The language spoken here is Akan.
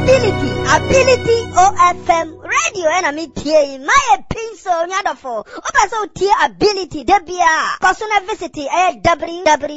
Ability OFM radio and me tea my pinso nyadofo. Opa so tea ability debia. Personal visit www